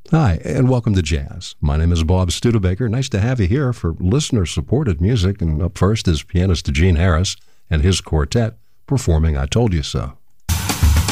Hi, and welcome to Jazz. My name is Bob Studebaker. Nice to have you here for listener-supported music. And up first is pianist Gene Harris and his quartet performing I Told You So.